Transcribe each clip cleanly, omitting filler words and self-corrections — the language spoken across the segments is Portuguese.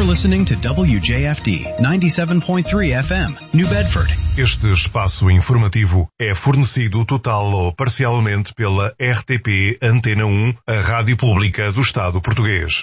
listening to WJFD 97.3 FM, New Bedford. Este espaço informativo é fornecido total ou parcialmente pela RTP Antena 1, a rádio pública do Estado português.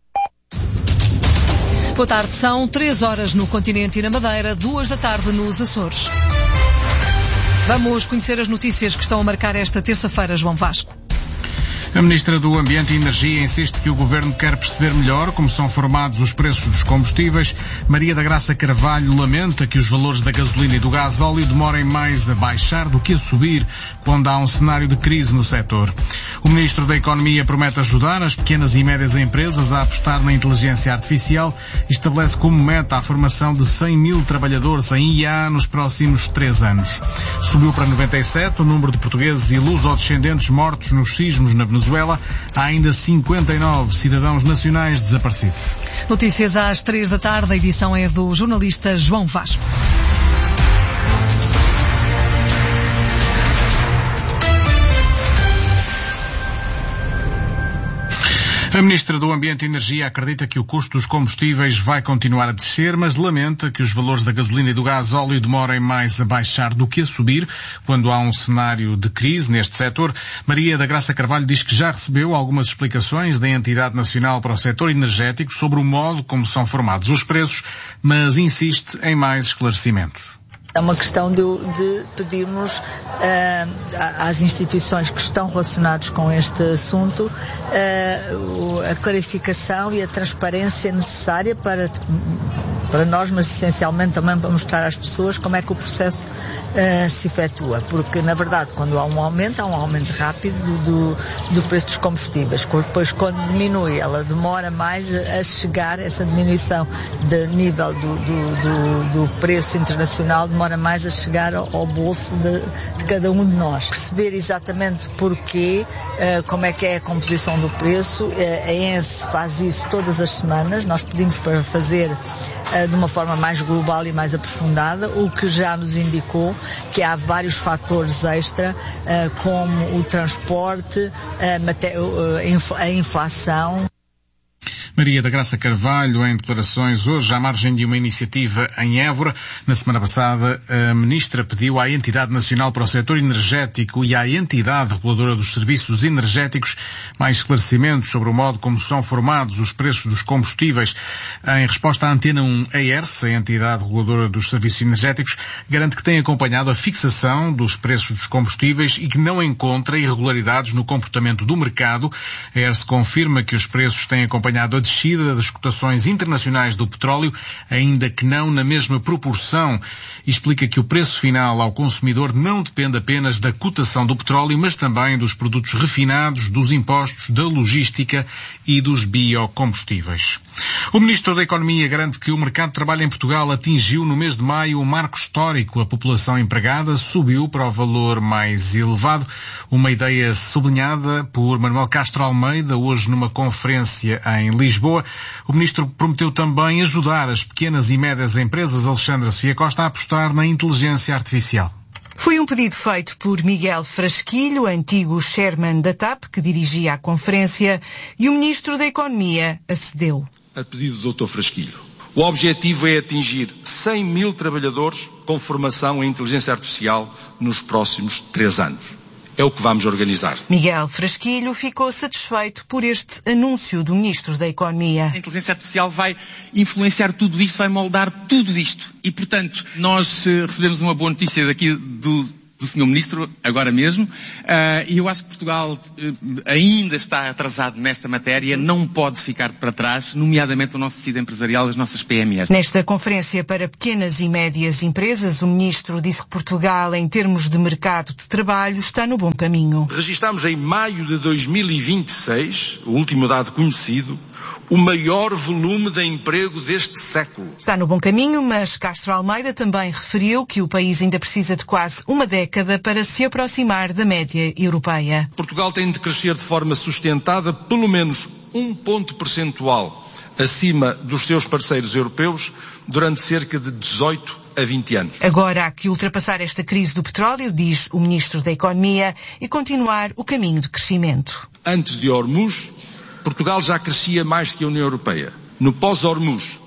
Boa tarde, são 3 horas no continente e na Madeira, 2 da tarde nos Açores. Vamos conhecer as notícias que estão a marcar esta terça-feira, João Vasco. A Ministra do Ambiente e Energia insiste que o Governo quer perceber melhor como são formados os preços dos combustíveis. Maria da Graça Carvalho lamenta que os valores da gasolina e do gás óleo demorem mais a baixar do que a subir quando há um cenário de crise no setor. O Ministro da Economia promete ajudar as pequenas e médias empresas a apostar na inteligência artificial e estabelece como meta a formação de 100 mil trabalhadores em IA nos próximos 3 anos. Subiu para 97 o número de portugueses e luso-descendentes mortos nos sismos na Venezuela. Há ainda 59 cidadãos nacionais desaparecidos. Notícias às 3 da tarde, a edição é do jornalista João Vasco. A Ministra do Ambiente e Energia acredita que o custo dos combustíveis vai continuar a descer, mas lamenta que os valores da gasolina e do gás óleo demorem mais a baixar do que a subir quando há um cenário de crise neste setor. Maria da Graça Carvalho diz que já recebeu algumas explicações da Entidade Nacional para o Setor Energético sobre o modo como são formados os preços, mas insiste em mais esclarecimentos. É uma questão de pedirmos às instituições que estão relacionadas com este assunto a clarificação e a transparência necessária para nós, mas essencialmente também para mostrar às pessoas como é que o processo se efetua. Porque, na verdade, quando há um aumento rápido do preço dos combustíveis. Depois, quando diminui, ela demora mais a chegar, essa diminuição de nível do preço internacional demora mais a chegar ao bolso de cada um de nós. Perceber exatamente porquê, como é que é a composição do preço. A ENSE faz isso todas as semanas. Nós pedimos para fazer de uma forma mais global e mais aprofundada, o que já nos indicou que há vários fatores extra, como o transporte, a inflação. Maria da Graça Carvalho, em declarações hoje à margem de uma iniciativa em Évora. Na semana passada, a Ministra pediu à Entidade Nacional para o Setor Energético e à Entidade Reguladora dos Serviços Energéticos mais esclarecimentos sobre o modo como são formados os preços dos combustíveis. Em resposta à Antena 1, a ERSE, a Entidade Reguladora dos Serviços Energéticos, garante que tem acompanhado a fixação dos preços dos combustíveis e que não encontra irregularidades no comportamento do mercado. A ERSE confirma que os preços têm acompanhado a descida das cotações internacionais do petróleo, ainda que não na mesma proporção, e explica que o preço final ao consumidor não depende apenas da cotação do petróleo, mas também dos produtos refinados, dos impostos, da logística e dos biocombustíveis. O Ministro da Economia garante que o mercado de trabalho em Portugal atingiu no mês de maio um marco histórico. A população empregada subiu para o valor mais elevado, uma ideia sublinhada por Manuel Castro Almeida hoje numa conferência em Lisboa. O Ministro prometeu também ajudar as pequenas e médias empresas. Alexandra Sofia Costa a apostar na inteligência artificial. Foi um pedido feito por Miguel Frasquilho, antigo chairman da TAP, que dirigia a conferência, e o Ministro da Economia acedeu. A pedido do Dr. Frasquilho. O objetivo é atingir 100 mil trabalhadores com formação em inteligência artificial nos próximos 3 anos. É o que vamos organizar. Miguel Frasquilho ficou satisfeito por este anúncio do Ministro da Economia. A inteligência artificial vai influenciar tudo isto, vai moldar tudo isto. E, portanto, nós recebemos uma boa notícia daqui do Sr. Ministro, agora mesmo, e eu acho que Portugal ainda está atrasado nesta matéria, não pode ficar para trás, nomeadamente o nosso tecido empresarial, as nossas PMEs. Nesta conferência para pequenas e médias empresas, o Ministro disse que Portugal, em termos de mercado de trabalho, está no bom caminho. Registámos em maio de 2026, o último dado conhecido, o maior volume de emprego deste século. Está no bom caminho, mas Castro Almeida também referiu que o país ainda precisa de quase uma década para se aproximar da média europeia. Portugal tem de crescer de forma sustentada pelo menos 1 ponto percentual acima dos seus parceiros europeus durante cerca de 18 a 20 anos. Agora há que ultrapassar esta crise do petróleo, diz o Ministro da Economia, e continuar o caminho de crescimento. Antes de Hormuz, Portugal já crescia mais que a União Europeia. No pós-Hormuz,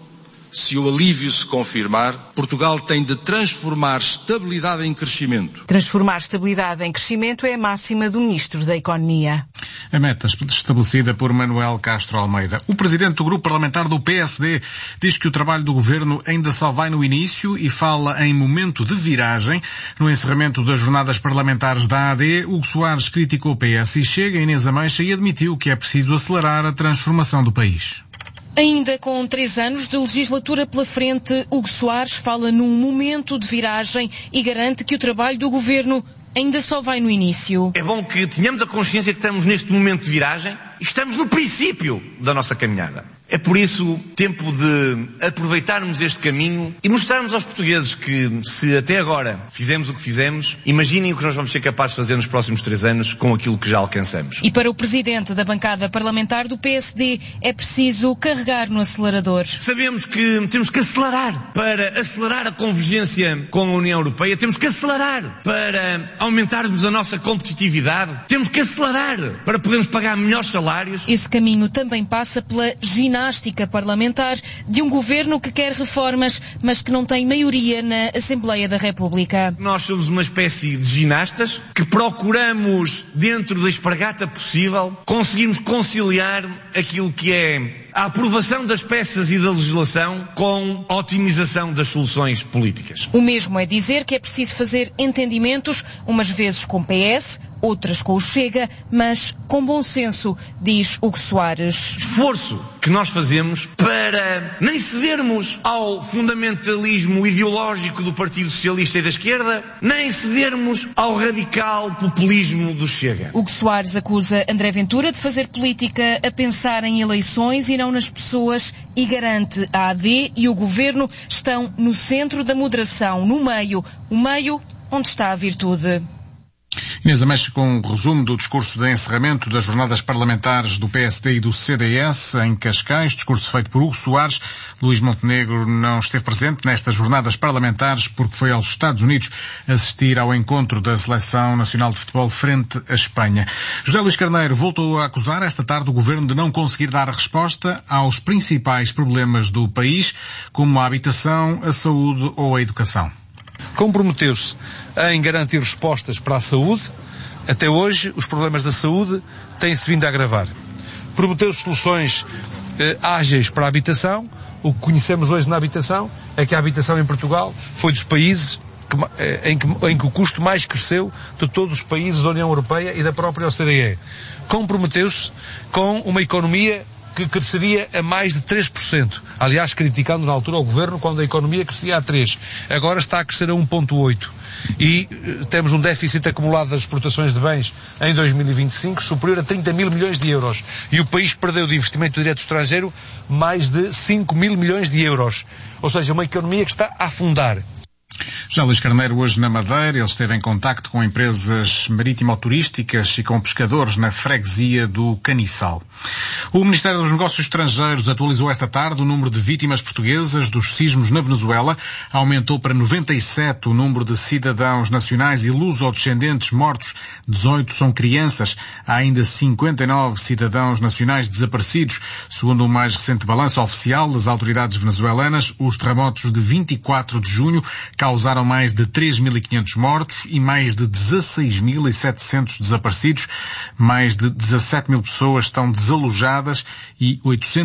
se o alívio se confirmar, Portugal tem de transformar estabilidade em crescimento. Transformar estabilidade em crescimento é a máxima do Ministro da Economia. A meta estabelecida por Manuel Castro Almeida. O presidente do grupo parlamentar do PSD diz que o trabalho do governo ainda só vai no início e fala em momento de viragem. No encerramento das jornadas parlamentares da AD, Hugo Soares criticou o PS e Chega, Inês Ameixa, e admitiu que é preciso acelerar a transformação do país. Ainda com 3 anos de legislatura pela frente, Hugo Soares fala num momento de viragem e garante que o trabalho do governo ainda só vai no início. É bom que tenhamos a consciência que estamos neste momento de viragem e estamos no princípio da nossa caminhada. É por isso tempo de aproveitarmos este caminho e mostrarmos aos portugueses que, se até agora fizemos o que fizemos, imaginem o que nós vamos ser capazes de fazer nos próximos 3 anos com aquilo que já alcançamos. E para o presidente da bancada parlamentar do PSD, é preciso carregar no acelerador. Sabemos que temos que acelerar para acelerar a convergência com a União Europeia, temos que acelerar para aumentarmos a nossa competitividade, temos que acelerar para podermos pagar melhores salários. Esse caminho também passa pela ginástica parlamentar de um governo que quer reformas, mas que não tem maioria na Assembleia da República. Nós somos uma espécie de ginastas que procuramos, dentro da espargata possível, conseguirmos conciliar aquilo que é a aprovação das peças e da legislação com a otimização das soluções políticas. O mesmo é dizer que é preciso fazer entendimentos, umas vezes com PS, outras com o Chega, mas com bom senso, diz Hugo Soares. Esforço que nós fazemos para nem cedermos ao fundamentalismo ideológico do Partido Socialista e da esquerda, nem cedermos ao radical populismo do Chega. Hugo Soares acusa André Ventura de fazer política a pensar em eleições e não nas pessoas e garante a AD e o governo estão no centro da moderação, no meio, o meio onde está a virtude. Inês Ameixa com um resumo do discurso de encerramento das jornadas parlamentares do PSD e do CDS em Cascais, discurso feito por Hugo Soares. Luís Montenegro não esteve presente nestas jornadas parlamentares porque foi aos Estados Unidos assistir ao encontro da Seleção Nacional de Futebol frente à Espanha. José Luís Carneiro voltou a acusar esta tarde o governo de não conseguir dar resposta aos principais problemas do país, como a habitação, a saúde ou a educação. Comprometeu-se em garantir respostas para a saúde. Até hoje, os problemas da saúde têm-se vindo a agravar. Prometeu soluções ágeis para a habitação. O que conhecemos hoje na habitação é que a habitação em Portugal foi dos países em que o custo mais cresceu de todos os países da União Europeia e da própria OCDE. Comprometeu-se com uma economia que cresceria a mais de 3%. Aliás, criticando na altura o governo quando a economia crescia a 3%. Agora está a crescer a 1,8%. E temos um déficit acumulado das exportações de bens em 2025 superior a 30 mil milhões de euros. E o país perdeu de investimento direto estrangeiro mais de 5 mil milhões de euros. Ou seja, uma economia que está a afundar. Já Luís Carneiro hoje na Madeira, ele esteve em contacto com empresas marítimo-turísticas e com pescadores na freguesia do Caniçal. O Ministério dos Negócios Estrangeiros atualizou esta tarde o número de vítimas portuguesas dos sismos na Venezuela. Aumentou para 97 o número de cidadãos nacionais e luso-descendentes mortos. 18 são crianças. Há ainda 59 cidadãos nacionais desaparecidos. Segundo o mais recente balanço oficial das autoridades venezuelanas, os terremotos de 24 de junho causaram mais de 3.500 mortos e mais de 16.700 desaparecidos. Mais de 17 mil pessoas estão desalojadas e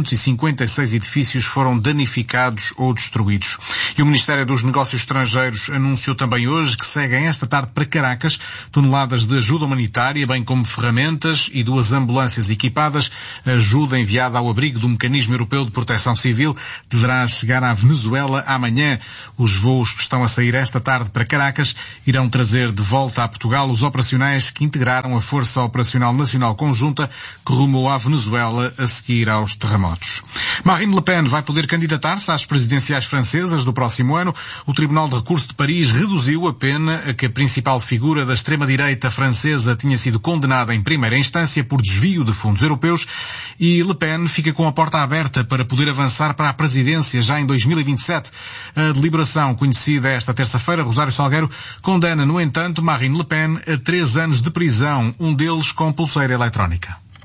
856 edifícios foram danificados ou destruídos. E o Ministério dos Negócios Estrangeiros anunciou também hoje que seguem esta tarde para Caracas toneladas de ajuda humanitária, bem como ferramentas e 2 ambulâncias equipadas. A ajuda enviada ao abrigo do Mecanismo Europeu de Proteção Civil deverá chegar à Venezuela amanhã. Os voos que estão a sair esta tarde para Caracas irão trazer de volta a Portugal os operacionais que integraram a Força Operacional Nacional Conjunta que rumou à Venezuela a seguir aos terremotos. Marine Le Pen vai poder candidatar-se às presidenciais francesas do próximo ano. O Tribunal de Recurso de Paris reduziu a pena a que a principal figura da extrema-direita francesa tinha sido condenada em primeira instância por desvio de fundos europeus e Le Pen fica com a porta aberta para poder avançar para a presidência já em 2027. A deliberação conhecida esta terça-feira, Rosário Salgueiro, condena, no entanto, Marine Le Pen a 3 anos de prisão, um deles com pulseira eletrónica.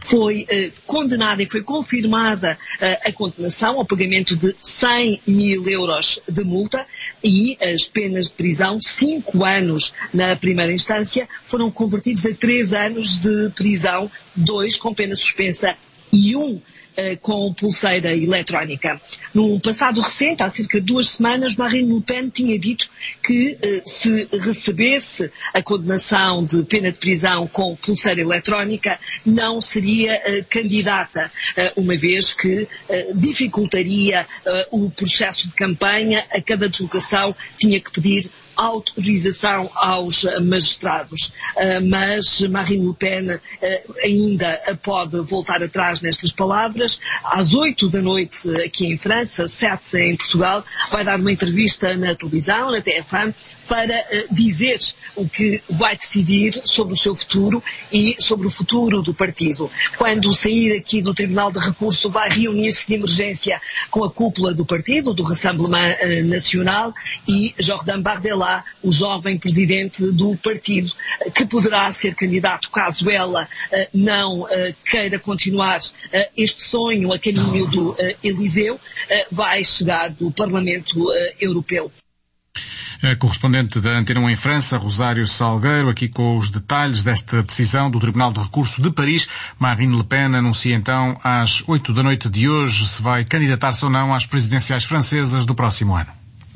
foi condenada e foi confirmada a condenação ao pagamento de 100 mil euros de multa e as penas de prisão, 5 anos na primeira instância, foram convertidos a 3 anos de prisão, 2 com pena suspensa e 1 com pulseira eletrónica. No passado recente, há cerca de 2 semanas, Marine Le Pen tinha dito que se recebesse a condenação de pena de prisão com pulseira eletrónica, não seria candidata, uma vez que dificultaria o processo de campanha. A cada deslocação tinha que pedir autorização aos magistrados, mas Marine Le Pen ainda pode voltar atrás nestas palavras. Às 8 da noite aqui em França, 7 em Portugal, vai dar uma entrevista na televisão, na TF1, para dizer o que vai decidir sobre o seu futuro e sobre o futuro do partido. Quando sair aqui do Tribunal de Recurso, vai reunir-se de emergência com a cúpula do partido, do Rassemblement Nacional, e Jordan Bardella, o jovem presidente do partido, que poderá ser candidato caso ela não queira continuar este sonho a caminho do Eliseu, vai chegar do Parlamento Europeu. A correspondente da Antena 1 em França, Rosário Salgueiro, aqui com os detalhes desta decisão do Tribunal de Recurso de Paris. Marine Le Pen anuncia então às 8 da noite de hoje se vai candidatar-se ou não às presidenciais francesas do próximo ano.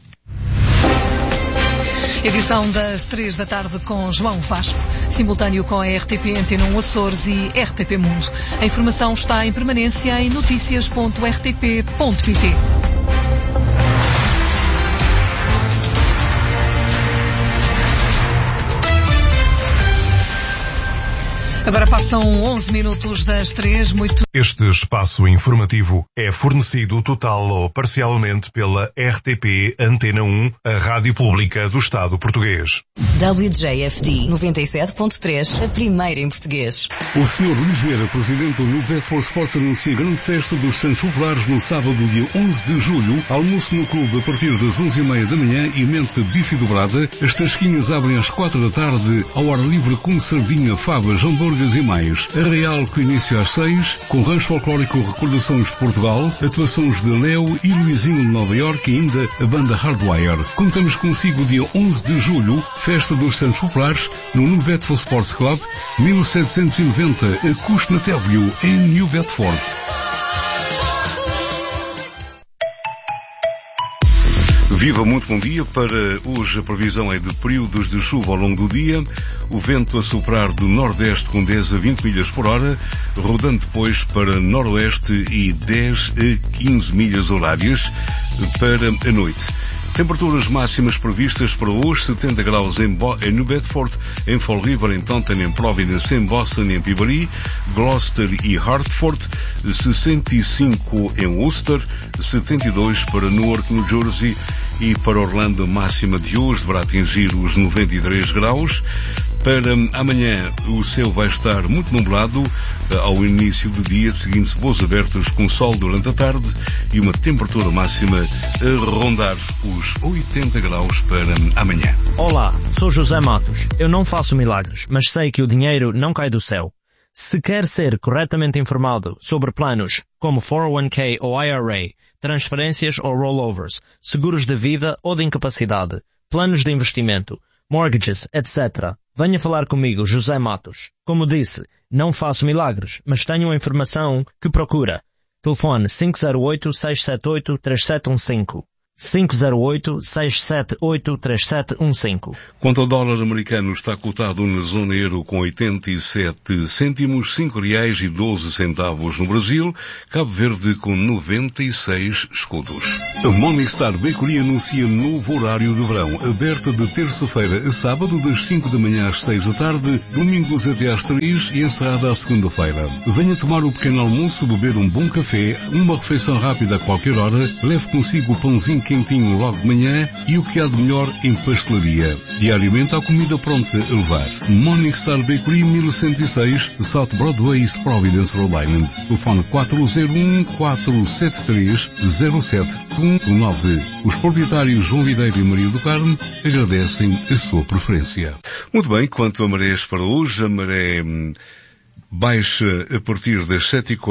Edição das 3 da tarde com João Vasco, simultâneo com a RTP Antena 1 Açores e RTP Mundo. A informação está em permanência em noticias.rtp.pt. Agora passam 11 minutos das 3. Este espaço informativo é fornecido total ou parcialmente pela RTP Antena 1, a rádio pública do Estado português. WJFD 97.3, a primeira em português. O Sr. Luís Vieira, presidente do New Bedford Sports, anuncia a grande festa dos Santos Populares no sábado, dia 11 de julho. Almoço no clube a partir das 11h30 da manhã e mente bife dobrada. As tasquinhas abrem às 4 da tarde, ao ar livre com sardinha, favas, hambúrgueres e mais. Arraial com início às 6, com rancho folclórico Recordações de Portugal, atuações de Léo e Luizinho de Nova Iorque e ainda a banda Hardwire. Contamos consigo dia 11 de julho, festa dos Santos Populares, no New Bedford Sports Club, 1790, a custo na Telvio, em New Bedford. Viva, muito bom dia. Para hoje a previsão é de períodos de chuva ao longo do dia, o vento a soprar do nordeste com 10 a 20 milhas por hora, rodando depois para noroeste e 10 a 15 milhas horárias para a noite. Temperaturas máximas previstas para hoje: 70 graus em New Bedford, em Fall River, em Taunton, em Providence, em Boston, em Peabody, Gloucester e Hartford, 65 em Worcester, 72 para Newark, New Jersey, e para Orlando a máxima de hoje deverá atingir os 93 graus. Para amanhã o céu vai estar muito nublado ao início do dia, seguindo-se voos abertos com sol durante a tarde e uma temperatura máxima a rondar os 80 graus para amanhã. Olá, sou José Matos. Eu não faço milagres, mas sei que o dinheiro não cai do céu. Se quer ser corretamente informado sobre planos como 401k ou IRA, transferências ou rollovers, seguros de vida ou de incapacidade, planos de investimento, mortgages, etc., venha falar comigo, José Matos. Como disse, não faço milagres, mas tenho a informação que procura. Telefone 508-678-3715. 508-678-3715. Quanto ao dólar americano, está cotado na zona euro com 87 cêntimos, R$5,12 no Brasil, Cabo Verde com 96 escudos. A Morningstar Bakery anuncia novo horário de verão, aberta de terça-feira a sábado, das 5 da manhã às 6 da tarde, domingos até às 3 e encerrada à segunda-feira. Venha tomar o pequeno almoço, beber um bom café, uma refeição rápida a qualquer hora, leve consigo o pãozinho quentinho logo de manhã e o que há de melhor em pastelaria. Diariamente há comida pronta a levar. Morningstar Bakery 1106, South Broadway, Providence, Rhode Island. Telefone 401-473-0719. Os proprietários João Videira e Maria do Carmo agradecem a sua preferência. Muito bem, quanto a marés para hoje, a maré baixa a partir das 7h40